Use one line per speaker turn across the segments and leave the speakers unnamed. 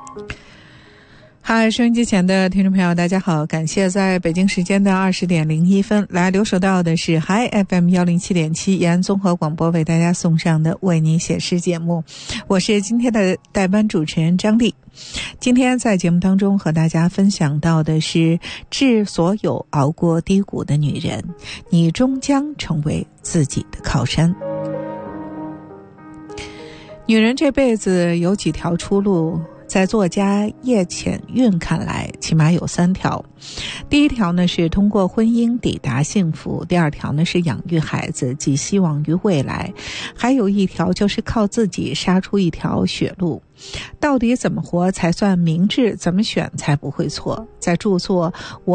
嗨，收音机前的听众朋友大家好，感谢在北京时间的20点01分来留守到的是 Hi FM 107.7延安综合广播为大家送上的为你写诗节目，我是今天的代班主持人张丽。今天在节目当中和大家分享到的是致所有熬过低谷的女人，你终将成为自己的靠山。女人这辈子有几条出路，在作家叶浅韵看来起码有3条。第一条呢是通过婚姻抵达幸福，第二条呢是养育孩子寄希望于未来，还有一条就是靠自己杀出一条血路。到底怎么活才算明智，怎么选才不会错？在著作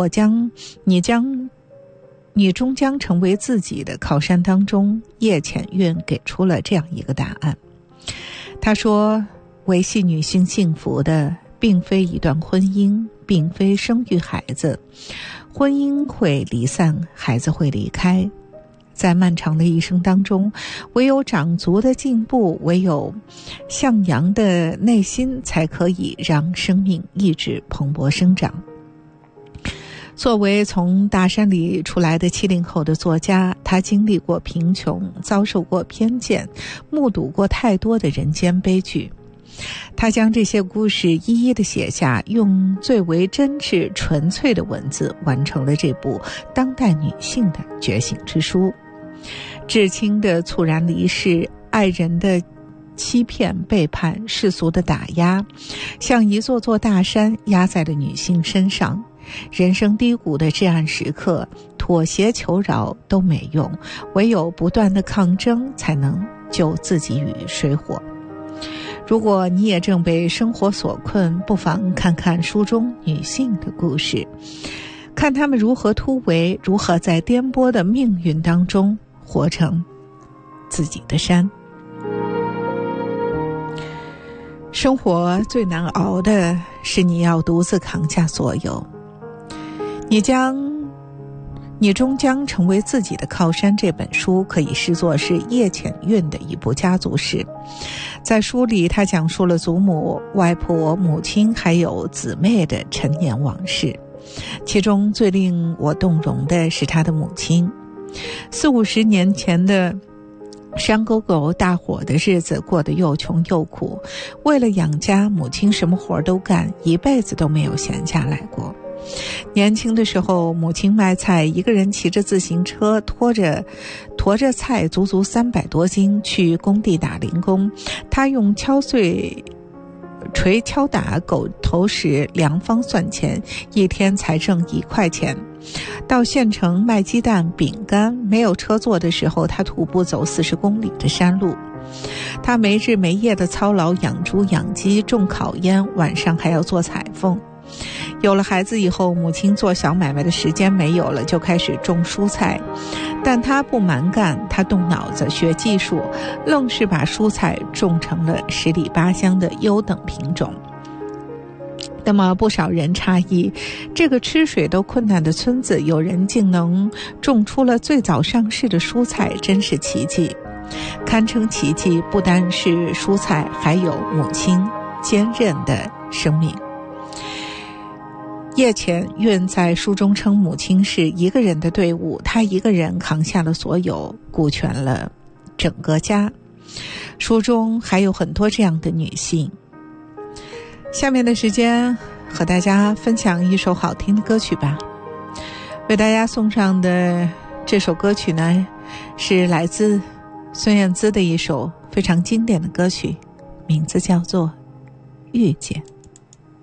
你终将成为自己的靠山当中，叶浅韵给出了这样一个答案。他说，维系女性幸福的并非一段婚姻，并非生育孩子，婚姻会离散，孩子会离开，在漫长的一生当中，唯有长足的进步，唯有向阳的内心，才可以让生命一直蓬勃生长。作为从大山里出来的70后的作家，他经历过贫穷，遭受过偏见，目睹过太多的人间悲剧。他将这些故事一一的写下，用最为真挚纯粹的文字完成了这部当代女性的觉醒之书。至亲的猝然离世，爱人的欺骗背叛，世俗的打压，像一座座大山压在了女性身上。人生低谷的至暗时刻，妥协求饶都没用，唯有不断的抗争才能救自己于水火。如果你也正被生活所困，不妨看看书中女性的故事，看她们如何突围，如何在颠簸的命运当中活成自己的山。生活最难熬的是你要独自扛下所有，你终将成为自己的靠山。这本书可以视作是叶浅韵的一部家族史。在书里，他讲述了祖母、外婆、母亲还有姊妹的陈年往事，其中最令我动容的是他的母亲。40-50年前的山沟沟大火的日子过得又穷又苦，为了养家，母亲什么活都干，一辈子都没有闲下来过。年轻的时候，母亲卖菜，一个人骑着自行车，驮着菜足足300多斤去工地打零工。他用锤敲打狗头时量方算钱，一天才挣1块钱。到县城卖鸡蛋饼干，没有车坐的时候，他徒步走40公里的山路。他没日没夜的操劳，养猪养鸡，种烤烟，晚上还要做彩凤。有了孩子以后，母亲做小买卖的时间没有了，就开始种蔬菜。但他不蛮干，他动脑子学技术，愣是把蔬菜种成了10里8乡的优等品种。那么不少人诧异，这个吃水都困难的村子，有人竟能种出了最早上市的蔬菜，真是奇迹。堪称奇迹不单是蔬菜，还有母亲坚韧的生命。叶浅韵在书中称母亲是一个人的队伍，她一个人扛下了所有，顾全了整个家。书中还有很多这样的女性。下面的时间和大家分享一首好听的歌曲吧。为大家送上的这首歌曲呢，是来自孙燕姿的一首非常经典的歌曲，名字叫做《遇见》。